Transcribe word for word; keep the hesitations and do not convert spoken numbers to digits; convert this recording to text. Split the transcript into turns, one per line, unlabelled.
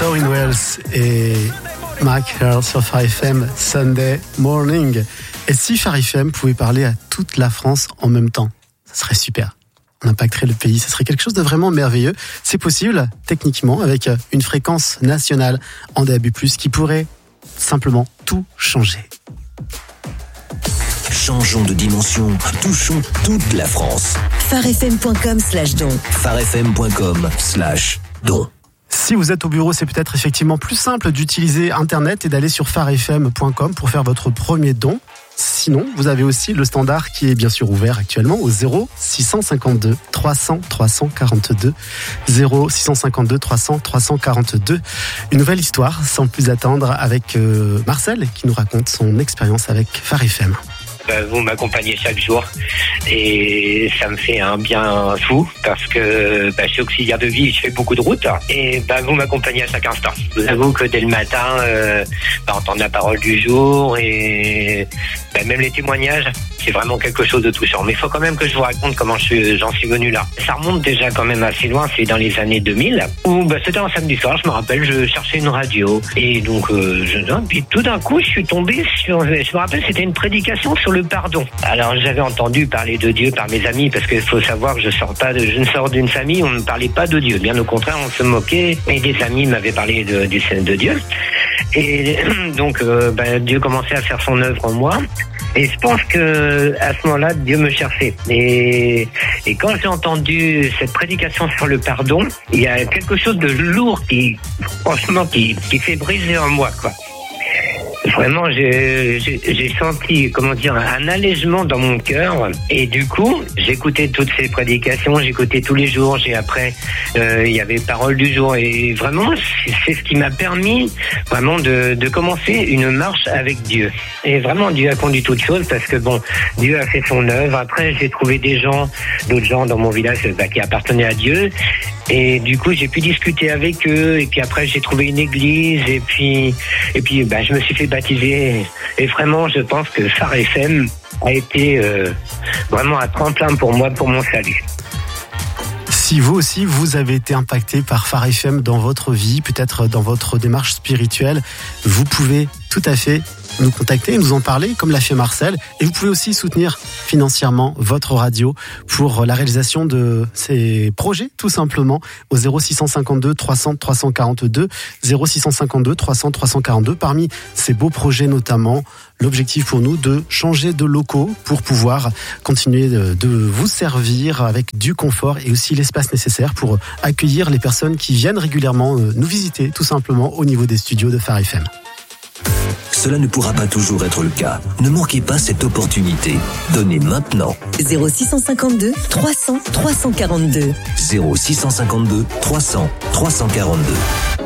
Taurin Wells et Mac Earl sur Phare F M Sunday Morning. Et si Phare F M pouvait parler à toute la France en même temps, ça serait super. On impacterait le pays, ça serait quelque chose de vraiment merveilleux. C'est possible, techniquement, avec une fréquence nationale en D A B plus, qui pourrait simplement tout changer.
Changeons de dimension, touchons toute la France.
pharefm.com slash don.
pharefm.com slash don.
Si vous êtes au bureau, c'est peut-être effectivement plus simple d'utiliser Internet et d'aller sur pharefm point com pour faire votre premier don. Sinon, vous avez aussi le standard qui est bien sûr ouvert actuellement au zéro six cent cinquante-deux trois cents trois cent quarante-deux. zéro six cent cinquante-deux trois cents trois cent quarante-deux. Une nouvelle histoire sans plus attendre avec euh, Marcel qui nous raconte son expérience avec Phare F M.
Vous m'accompagnez chaque jour et ça me fait un bien fou parce que bah, je suis auxiliaire de vie, je fais beaucoup de routes et bah, vous m'accompagnez à chaque instant. Je vous avoue que dès le matin, euh, bah, entendre la parole du jour et bah, même les témoignages, c'est vraiment quelque chose de touchant. Mais il faut quand même que je vous raconte comment je suis, j'en suis venu là. Ça remonte déjà quand même assez loin, c'est dans les années deux mille où bah, c'était un samedi soir, je me rappelle, je cherchais une radio et donc euh, je, puis tout d'un coup je suis tombé sur, je me rappelle, c'était une prédication sur le pardon. Alors j'avais entendu parler de Dieu par mes amis parce qu'il faut savoir que je sors pas de, je ne sors d'une famille où on ne parlait pas de Dieu. Bien au contraire, on se moquait et des amis m'avaient parlé de, de, de Dieu. Et donc euh, bah, Dieu commençait à faire son œuvre en moi. Et je pense que à ce moment-là, Dieu me cherchait. Et, et quand j'ai entendu cette prédication sur le pardon, il y a quelque chose de lourd qui, franchement, qui, qui fait briser en moi, quoi. Vraiment, j'ai, j'ai, j'ai senti, comment dire, un allègement dans mon cœur. Et du coup, j'écoutais toutes ces prédications, j'écoutais tous les jours. J'ai après, euh, il y avait Parole du jour. Et vraiment, c'est, c'est ce qui m'a permis vraiment de, de commencer une marche avec Dieu. Et vraiment, Dieu a conduit toutes choses parce que bon, Dieu a fait son œuvre. Après, j'ai trouvé des gens, d'autres gens dans mon village bah, qui appartenaient à Dieu. Et du coup, j'ai pu discuter avec eux. Et puis après, j'ai trouvé une église. Et puis, et puis, bah, je me suis fait baptiser. Et vraiment, je pense que Phare F M a été euh, vraiment un tremplin pour moi, pour mon salut.
Si vous aussi, vous avez été impacté par Phare F M dans votre vie, peut-être dans votre démarche spirituelle, vous pouvez tout à fait nous contacter et nous en parler, comme l'a fait Marcel. Et vous pouvez aussi soutenir financièrement votre radio pour la réalisation de ces projets, tout simplement, au zéro six cent cinquante-deux trois cents trois cent quarante-deux, zéro six cent cinquante-deux trois cents trois cent quarante-deux. Parmi ces beaux projets, notamment, l'objectif pour nous de changer de locaux pour pouvoir continuer de, de vous servir avec du confort et aussi l'espace nécessaire pour accueillir les personnes qui viennent régulièrement nous visiter, tout simplement, au niveau des studios de Phare F M.
Cela ne pourra pas toujours être le cas. Ne manquez pas cette opportunité. Donnez maintenant.
zéro six cent cinquante-deux trois cents trois cent quarante-deux.
zéro six cent cinquante-deux trois cents trois cent quarante-deux.